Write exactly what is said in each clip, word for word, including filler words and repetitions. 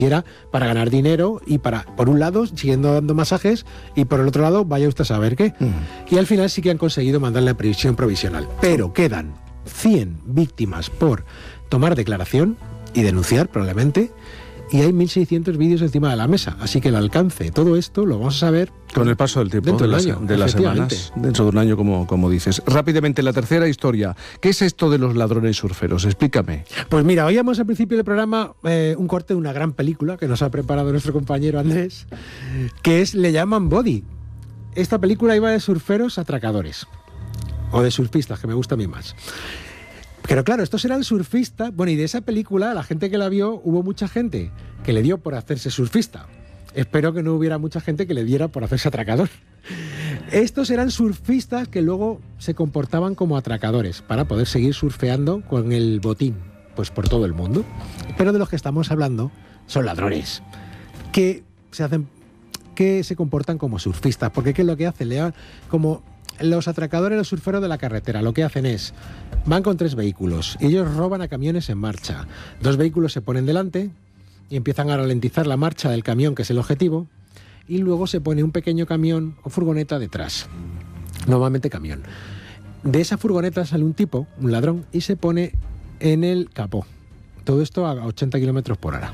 era para ganar dinero y para, por un lado, siguiendo dando masajes y por el otro lado, vaya usted a saber qué. Mm. Y al final sí que han conseguido mandar la prisión provisional. Pero quedan cien víctimas por tomar declaración y denunciar probablemente, y hay mil seiscientos vídeos encima de la mesa. Así que el alcance, todo esto lo vamos a saber con el paso del tiempo, dentro de, del las, año, de las semanas, dentro de un año, como, como dices. Rápidamente, la tercera historia. ¿Qué es esto de los ladrones surferos? Explícame. Pues mira, oíamos al principio del programa eh, un corte de una gran película que nos ha preparado nuestro compañero Andrés, que es Le llaman Body. Esta película iba de surferos atracadores, o de surfistas, que me gusta a mí más. Pero claro, estos eran surfistas. Bueno, y de esa película, la gente que la vio, hubo mucha gente que le dio por hacerse surfista. Espero que no hubiera mucha gente que le diera por hacerse atracador. Estos eran surfistas que luego se comportaban como atracadores para poder seguir surfeando con el botín, pues por todo el mundo. Pero de los que estamos hablando son ladrones, que se hacen, que se comportan como surfistas. Porque ¿qué es lo que hacen? Le dan como los atracadores, los surferos de la carretera, lo que hacen es, van con tres vehículos, y ellos roban a camiones en marcha. Dos vehículos se ponen delante y empiezan a ralentizar la marcha del camión, que es el objetivo, y luego se pone un pequeño camión o furgoneta detrás, normalmente camión. De esa furgoneta sale un tipo, un ladrón, y se pone en el capó. Todo esto a ochenta kilómetros por hora.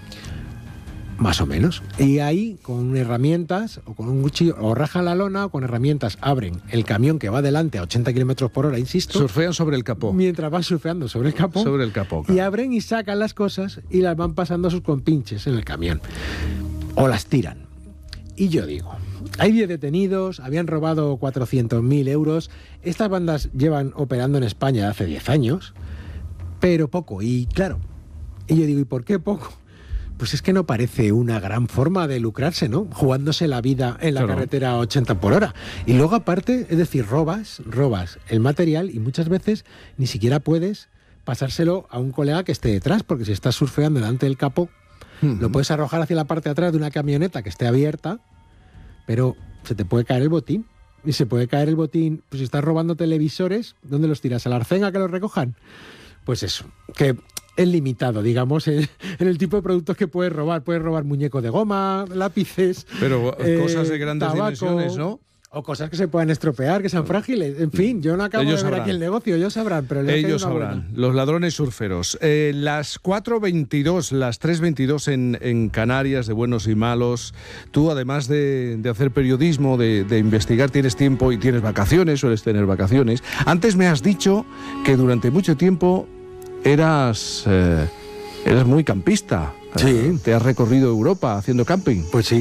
Más o menos. Y ahí, con herramientas, o con un cuchillo, o rajan la lona, o con herramientas abren el camión que va delante a ochenta kilómetros por hora, insisto. Surfean sobre el capó. Mientras van surfeando sobre el capó. Sobre el capó. Claro. Y abren y sacan las cosas y las van pasando a sus compinches en el camión. O las tiran. Y yo digo, hay diez detenidos, habían robado cuatrocientos mil euros. Estas bandas llevan operando en España hace diez años, pero poco. Y claro, y yo digo, ¿y por qué poco? Pues es que no parece una gran forma de lucrarse, ¿no? Jugándose la vida en la claro. carretera a ochenta por hora. Y luego aparte, es decir, robas, robas el material y muchas veces ni siquiera puedes pasárselo a un colega que esté detrás, porque si estás surfeando delante del capó, uh-huh. lo puedes arrojar hacia la parte de atrás de una camioneta que esté abierta, pero se te puede caer el botín. Y se puede caer el botín, pues si estás robando televisores, ¿dónde los tiras? ¿A la arcén a que los recojan? Pues eso, que es limitado, digamos, en, en el tipo de productos que puedes robar. Puedes robar muñecos de goma, lápices... Pero eh, cosas de grandes tabaco, dimensiones, ¿no? O cosas que se puedan estropear, que sean frágiles. En fin, yo no acabo ellos de ver sabrán. Aquí el negocio, ellos sabrán. Pero ellos sabrán, buena. Los ladrones surferos. Eh, las cuatro veintidós, las tres veintidós en, en Canarias, de buenos y malos. Tú, además de, de hacer periodismo, de, de investigar, tienes tiempo y tienes vacaciones, sueles tener vacaciones. Antes me has dicho que durante mucho tiempo eras, eh, eras muy campista. Sí. Eh, te has recorrido Europa haciendo camping. Pues sí.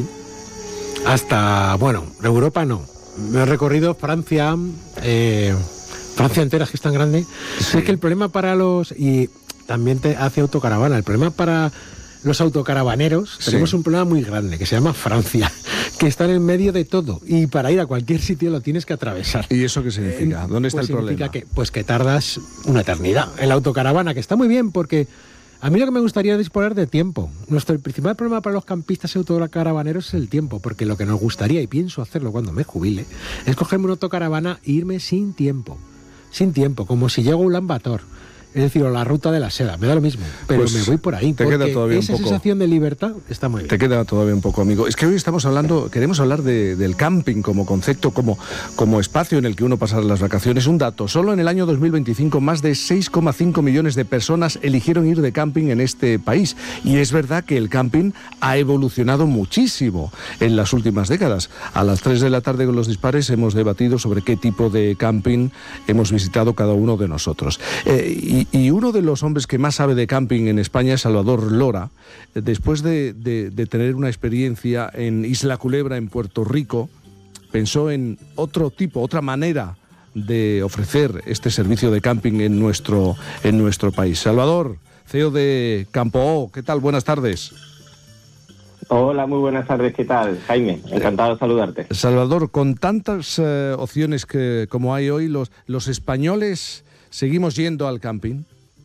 Hasta, bueno, Europa no. Me he recorrido Francia, eh, Francia entera, que es tan grande. Sí. Es que el problema para los... Y también te hace autocaravana. El problema para los autocaravaneros, sí. tenemos un problema muy grande, que se llama Francia, que está en el medio de todo. Y para ir a cualquier sitio lo tienes que atravesar. ¿Y eso qué significa? Eh, ¿Dónde está pues el problema? Que, pues que tardas una eternidad en la autocaravana, que está muy bien porque... A mí lo que me gustaría es disponer de tiempo. Nuestro el principal problema para los campistas y autocaravaneros es el tiempo, porque lo que nos gustaría, y pienso hacerlo cuando me jubile, es cogerme una autocaravana e irme sin tiempo. Sin tiempo, como si llego a Ulan Bator. Es decir, o la ruta de la seda, me da lo mismo, pero pues me voy por ahí, te porque queda todavía esa un poco, sensación de libertad está muy bien. Te queda todavía un poco, amigo. Es que hoy estamos hablando, queremos hablar de, del camping como concepto, como, como espacio en el que uno pasa las vacaciones. Un dato, solo en el año dos mil veinticinco más de seis coma cinco millones de personas eligieron ir de camping en este país. Y es verdad que el camping ha evolucionado muchísimo en las últimas décadas. A las tres de la tarde con los dispares hemos debatido sobre qué tipo de camping hemos visitado cada uno de nosotros. Eh, y, y uno de los hombres que más sabe de camping en España es Salvador Lora. Después de, de, de tener una experiencia en Isla Culebra, en Puerto Rico, pensó en otro tipo, otra manera de ofrecer este servicio de camping en nuestro, en nuestro país. Salvador, C E O de Campo O, ¿qué tal? Buenas tardes. Hola, muy buenas tardes, ¿qué tal, Jaime? Encantado de saludarte. Salvador, con tantas eh, opciones que como hay hoy, los, los españoles seguimos yendo al camping.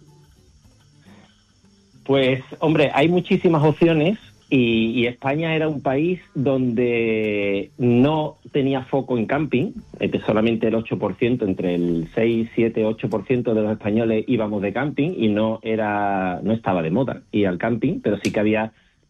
Pues, hombre, hay muchísimas opciones y, y España era un país donde no tenía foco en camping, que solamente el ocho por ciento, entre el seis, siete, ocho por ciento de los españoles íbamos de camping y no era no estaba de moda ir al camping, pero sí que había